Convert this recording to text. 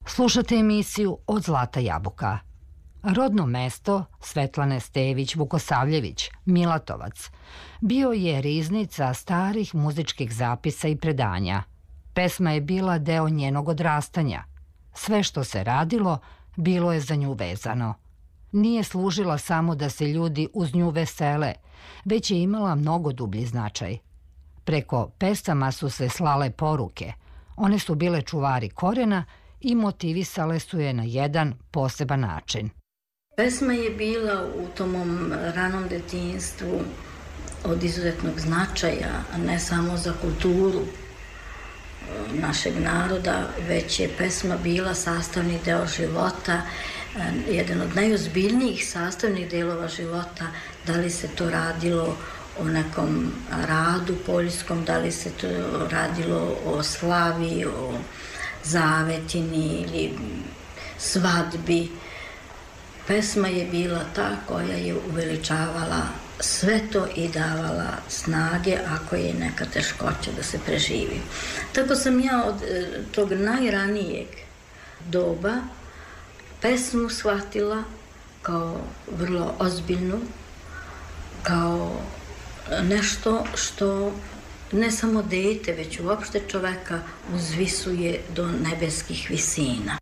Slušate emisiju Od zlata jabuka. Rodno mesto Svetlane Stević Vukosavljević, Milatovac, bio je riznica starih muzičkih zapisa i predanja. Pesma je bila deo njenog odrastanja. Sve što se radilo, bilo je za nju vezano. Nije služila samo da se ljudi uz nju vesele, već je imala mnogo dublji značaj. Preko pesama su se slale poruke. One su bile čuvari korena i motivisale su je na jedan poseban način. Pesma je bila u tom mom ranom detinjstvu od izuzetnog značaja, a ne samo za kulturu našeg naroda, već je pesma bila sastavni deo života, jedan od najozbiljnijih sastavnih delova života, da li se to radilo o nekom radu poljskom, da li se to radilo o slavi, o zavetini ili svadbi. Pesma je bila ta koja je uveličavala sve to i davala snage ako je neka teškoća da se preživi. Tako sam ja od tog najranijeg doba pesmu shvatila kao vrlo ozbiljnu, kao nešto što ne samo dete, već uopšte čoveka uzvisuje do nebeskih visina.